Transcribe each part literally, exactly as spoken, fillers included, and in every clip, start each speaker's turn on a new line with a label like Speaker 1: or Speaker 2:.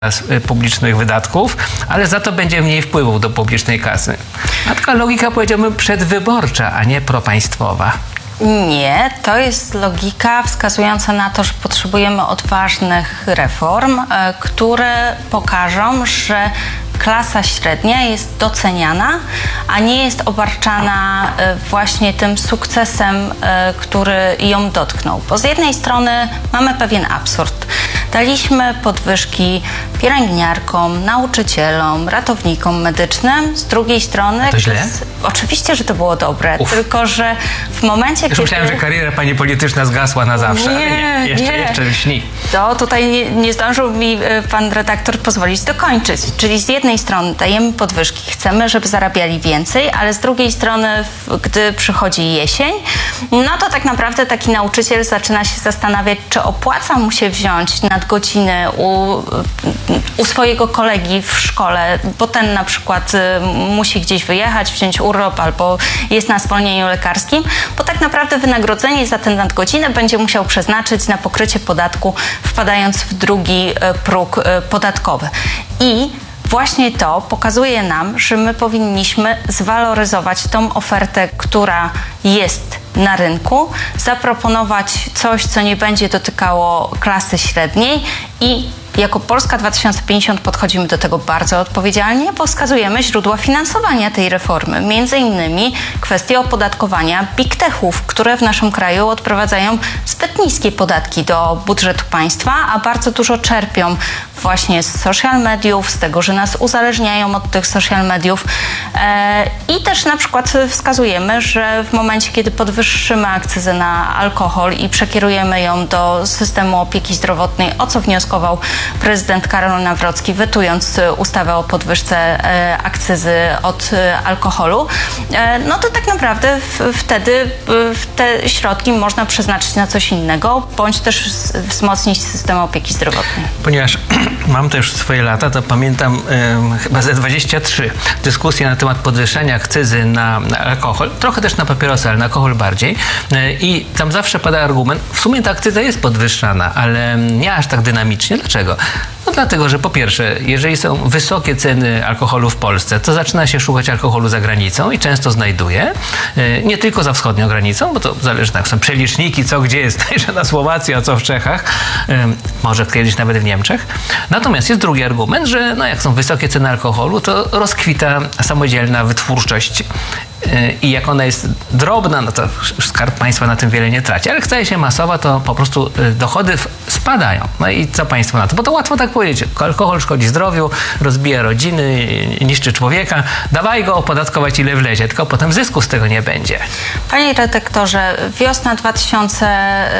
Speaker 1: publicznych wydatków, ale za to będzie mniej wpływów do publicznej kasy. A taka logika, powiedziałbym, przedwyborcza, a nie propaństwowa.
Speaker 2: Nie, to jest logika wskazująca na to, że potrzebujemy odważnych reform, które pokażą, że klasa średnia jest doceniana, a nie jest obarczana właśnie tym sukcesem, który ją dotknął. Bo z jednej strony mamy pewien absurd. Daliśmy podwyżki pielęgniarkom, nauczycielom, ratownikom medycznym. Z drugiej strony...
Speaker 1: To źle?
Speaker 2: Z... Oczywiście, że to było dobre,
Speaker 1: Uf.
Speaker 2: tylko że w momencie,
Speaker 1: Już
Speaker 2: kiedy...
Speaker 1: myślałem, że kariera pani polityczna zgasła na zawsze,
Speaker 2: nie,
Speaker 1: ale nie, jeszcze,
Speaker 2: nie.
Speaker 1: jeszcze śni.
Speaker 2: To tutaj nie, nie zdążył mi pan redaktor pozwolić dokończyć. Czyli z jednej strony dajemy podwyżki, chcemy, żeby zarabiali więcej, ale z drugiej strony, gdy przychodzi jesień, no to tak naprawdę taki nauczyciel zaczyna się zastanawiać, czy opłaca mu się wziąć nadgodziny u, u swojego kolegi w szkole, bo ten na przykład musi gdzieś wyjechać, wziąć urlop albo jest na zwolnieniu lekarskim, bo tak naprawdę wynagrodzenie za tę nadgodzinę będzie musiał przeznaczyć na pokrycie podatku, wpadając w drugi próg podatkowy. I właśnie to pokazuje nam, że my powinniśmy zwaloryzować tą ofertę, która jest na rynku, zaproponować coś, co nie będzie dotykało klasy średniej i jako Polska dwa tysiące pięćdziesiąt podchodzimy do tego bardzo odpowiedzialnie, bo wskazujemy źródła finansowania tej reformy. Między innymi kwestie opodatkowania big techów, które w naszym kraju odprowadzają zbyt niskie podatki do budżetu państwa, a bardzo dużo czerpią właśnie z social mediów, z tego, że nas uzależniają od tych social mediów. I też na przykład wskazujemy, że w momencie, kiedy podwyższymy akcyzę na alkohol i przekierujemy ją do systemu opieki zdrowotnej, o co wnioskował prezydent Karol Nawrocki, wetując ustawę o podwyżce akcyzy od alkoholu, no to tak naprawdę wtedy te środki można przeznaczyć na coś innego, bądź też wzmocnić system opieki zdrowotnej.
Speaker 1: Ponieważ mam też swoje lata, to pamiętam e, chyba ze dwadzieścia trzy dyskusje na temat podwyższenia akcyzy na, na alkohol, trochę też na papierosy, ale na alkohol bardziej. E, I tam zawsze pada argument, w sumie ta akcyza jest podwyższana, ale nie aż tak dynamicznie. Dlaczego? No dlatego, że po pierwsze, jeżeli są wysokie ceny alkoholu w Polsce, to zaczyna się szukać alkoholu za granicą i często znajduje. E, nie tylko za wschodnią granicą, bo to zależy, jak są przeliczniki, co gdzie jest tańsze na Słowacji, a co w Czechach. E, może kiedyś nawet w Niemczech. Natomiast jest drugi argument, że no jak są wysokie ceny alkoholu, to rozkwita samodzielna wytwórczość i jak ona jest drobna, no to Skarb Państwa na tym wiele nie traci, ale jak staje się masowa, to po prostu dochody spadają. No i co Państwo na to? Bo to łatwo tak powiedzieć. Alkohol szkodzi zdrowiu, rozbija rodziny, niszczy człowieka. Dawaj go opodatkować ile wlezie, tylko potem zysku z tego nie będzie.
Speaker 2: Panie redaktorze, wiosna dwa tysiące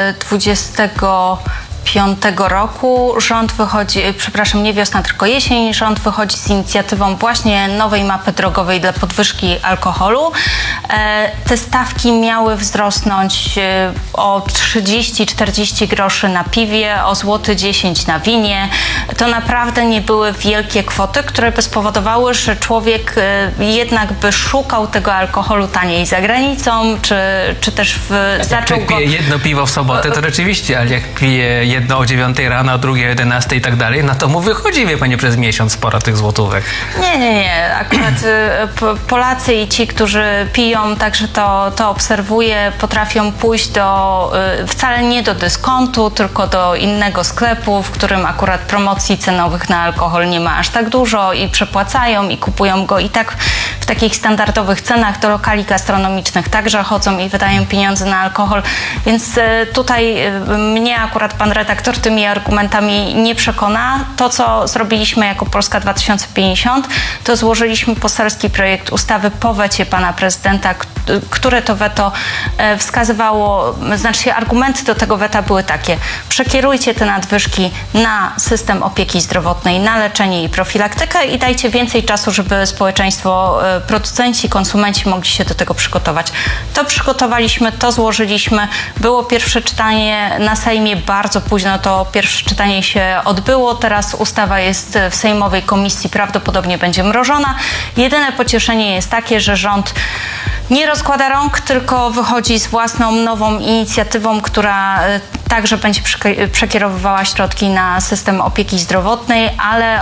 Speaker 2: dwudziestego piątego roku rząd wychodzi, przepraszam, nie wiosna, tylko jesień, rząd wychodzi z inicjatywą właśnie nowej mapy drogowej dla podwyżki alkoholu. E, te stawki miały wzrosnąć e, o trzydzieści czterdzieści groszy na piwie, o złoty dziesięć na winie. To naprawdę nie były wielkie kwoty, które by spowodowały, że człowiek e, jednak by szukał tego alkoholu taniej za granicą, czy, czy też w,
Speaker 1: jak
Speaker 2: zaczął
Speaker 1: jak
Speaker 2: go...
Speaker 1: pije jedno piwo w sobotę, to rzeczywiście, ale jak pije jedno o dziewiątej rano, a drugie o jedenastej i tak dalej, no to mu wychodzi, wie pani, przez miesiąc sporo tych złotówek.
Speaker 2: Nie, nie, nie. Akurat y, Polacy i ci, którzy piją, także to, to obserwuję, potrafią pójść do, y, wcale nie do dyskontu, tylko do innego sklepu, w którym akurat promocji cenowych na alkohol nie ma aż tak dużo i przepłacają i kupują go i tak w takich standardowych cenach. Do lokali gastronomicznych także chodzą i wydają pieniądze na alkohol, więc y, tutaj y, mnie akurat pan redaktor tymi argumentami nie przekona. To, co zrobiliśmy jako Polska dwa tysiące pięćdziesiąt, to złożyliśmy poselski projekt ustawy po wecie pana prezydenta, które to weto wskazywało, znaczy argumenty do tego weta były takie: przekierujcie te nadwyżki na system opieki zdrowotnej, na leczenie i profilaktykę i dajcie więcej czasu, żeby społeczeństwo, producenci, konsumenci mogli się do tego przygotować. To przygotowaliśmy, to złożyliśmy. Było pierwsze czytanie na Sejmie, bardzo późno to pierwsze czytanie się odbyło. Teraz ustawa jest w sejmowej komisji, prawdopodobnie będzie mrożona. Jedyne pocieszenie jest takie, że rząd nie rozkłada rąk, tylko wychodzi z własną nową inicjatywą, która e, także będzie przekierowywała środki na system opieki zdrowotnej, ale